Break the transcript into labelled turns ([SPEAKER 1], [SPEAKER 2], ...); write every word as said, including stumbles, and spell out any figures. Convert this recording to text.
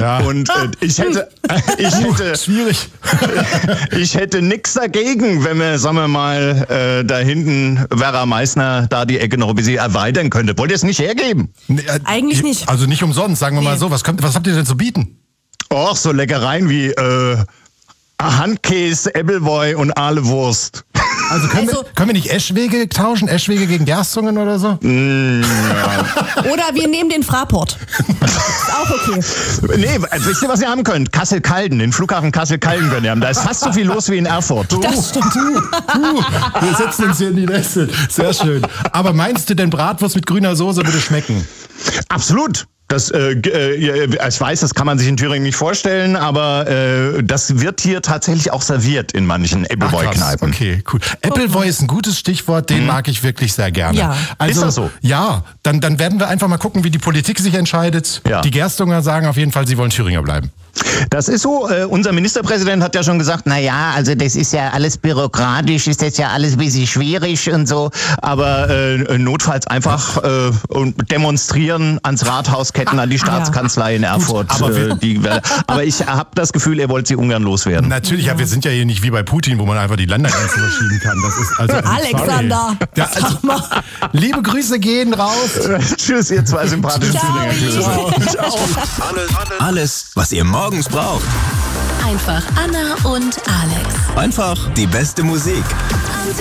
[SPEAKER 1] Ja.
[SPEAKER 2] Und äh, ich hätte, ich hätte,
[SPEAKER 1] schwierig.
[SPEAKER 2] ich hätte nichts dagegen, wenn wir, sagen wir mal, äh, da hinten Vera Meissner da die Ecke noch ein bisschen erweitern könnte. Wollt ihr es nicht hergeben?
[SPEAKER 1] Nee, äh,
[SPEAKER 3] Eigentlich nicht.
[SPEAKER 1] Also nicht umsonst, sagen wir
[SPEAKER 3] Nee.
[SPEAKER 1] mal so. Was, kommt, was habt ihr denn zu bieten?
[SPEAKER 2] Och, so Leckereien wie äh, Handkäse, Appleboy und Ahlewurst.
[SPEAKER 1] Also können,
[SPEAKER 3] Also-
[SPEAKER 1] wir, können wir nicht Eschwege tauschen? Eschwege gegen Gerstungen oder so?
[SPEAKER 3] Oder wir nehmen den Fraport. Ist auch okay.
[SPEAKER 2] Nee, wisst ihr, was ihr haben könnt? Kassel-Calden, den Flughafen Kassel-Calden könnt ihr haben. Da ist fast so viel los wie in Erfurt.
[SPEAKER 3] Das stimmt.
[SPEAKER 1] Uh, wir setzen uns hier in die Neste. Sehr schön. Aber meinst du denn, Bratwurst mit grüner Soße würde schmecken?
[SPEAKER 2] Absolut. Das, äh, äh, ich weiß, das kann man sich in Thüringen nicht vorstellen, aber äh, das wird hier tatsächlich auch serviert in manchen Appleboy-Kneipen.
[SPEAKER 1] Okay, cool. Appleboy ist ein gutes Stichwort, den mhm. mag ich wirklich sehr gerne.
[SPEAKER 3] Ja.
[SPEAKER 1] Also,
[SPEAKER 2] ist das so?
[SPEAKER 1] Ja, dann, dann werden wir einfach mal gucken, wie die Politik sich entscheidet.
[SPEAKER 2] Ja.
[SPEAKER 1] Die Gerstunger sagen auf jeden Fall, sie wollen Thüringer bleiben.
[SPEAKER 2] Das ist so, äh, unser Ministerpräsident hat ja schon gesagt, na ja, also das ist ja alles bürokratisch, ist das ja alles ein bisschen schwierig und so, aber äh, notfalls einfach äh, demonstrieren ans Rathaus, Ketten an die Staatskanzlei in Erfurt.
[SPEAKER 1] Gut, aber, wir,
[SPEAKER 2] äh, die, aber ich habe das Gefühl, er wollte sie ungern loswerden.
[SPEAKER 1] Natürlich, ja, wir sind ja hier nicht wie bei Putin, wo man einfach die Ländergrenzen verschieben kann. Das ist also
[SPEAKER 3] Alexander,
[SPEAKER 1] ja, also,
[SPEAKER 3] sag mal.
[SPEAKER 1] Liebe Grüße gehen raus.
[SPEAKER 2] Tschüss, ihr zwei sympathischen
[SPEAKER 3] Ciao.
[SPEAKER 2] Thüringer.
[SPEAKER 4] Alles, alles, was ihr morgens braucht.
[SPEAKER 5] Einfach Anna und Alex.
[SPEAKER 4] Einfach die beste Musik.